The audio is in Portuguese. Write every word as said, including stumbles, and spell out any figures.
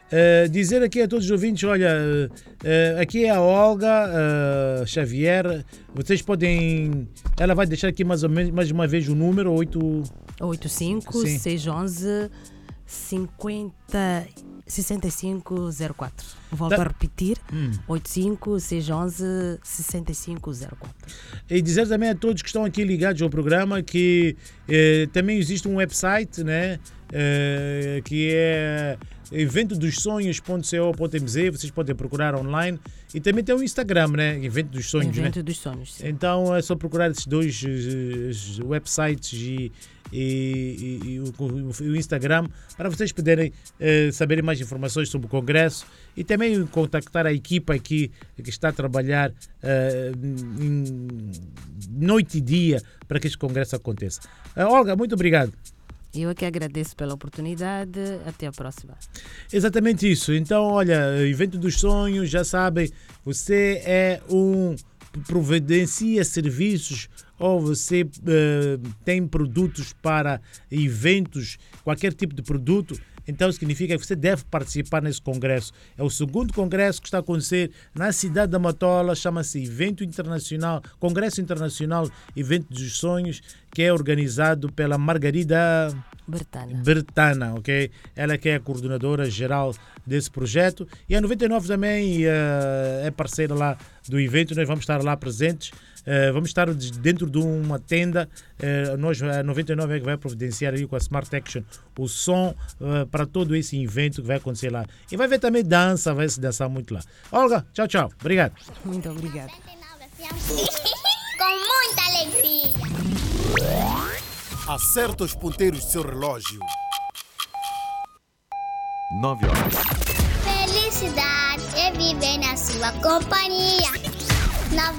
Uh, dizer aqui a todos os ouvintes, olha, uh, aqui é a Olga uh, Xavier, vocês podem, ela vai deixar aqui mais, ou menos, mais uma vez o número, oito... oito cinco, seis um um, cinquenta, sessenta e cinco zero quatro. Volto tá. a repetir, hum. oito cinco, seis um um, sessenta e cinco zero quatro. E dizer também a todos que estão aqui ligados ao programa que eh, também existe um website, né, eh, que é evento dos sonhos ponto co ponto m z, vocês podem procurar online, e também tem o Instagram, né, Evento dos Sonhos, Evento né? dos Sonhos, sim. Então é só procurar esses dois uh, websites e, e, e, e, o, o Instagram para vocês poderem uh, saberem mais informações sobre o Congresso e também contactar a equipa aqui que está a trabalhar uh, em noite e dia para que este Congresso aconteça. Uh, Olga, muito obrigado. Eu é que agradeço pela oportunidade. Até a próxima. Exatamente isso. Então, olha, Evento dos Sonhos, já sabem, você é um providencia serviços ou você uh, tem produtos para eventos, qualquer tipo de produto, então significa que você deve participar nesse congresso. É o segundo congresso que está a acontecer na cidade da Matola, chama-se Evento Internacional, Congresso Internacional Evento dos Sonhos, que é organizado pela Margarida Bertana. Bertana, ok? Ela que é a coordenadora geral desse projeto. E a noventa e nove também uh, é parceira lá do evento, nós vamos estar lá presentes. Uh, vamos estar dentro de uma tenda. Uh, nós, a noventa e nove é que vai providenciar aí com a Smart Action o som uh, para todo esse evento que vai acontecer lá. E vai ver também dança, vai se dançar muito lá. Olga, tchau, tchau. Obrigado. Muito obrigado. Com muita alegria. Acerta os ponteiros do seu relógio. Nove horas. Felicidade é viver na sua companhia. Nove